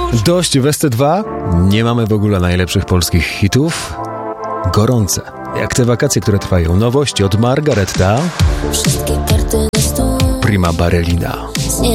Dość Westy 2. Nie mamy w ogóle najlepszych polskich hitów. Gorące. Jak te wakacje, które trwają. Nowości od Margaretta. Prima Ballerina.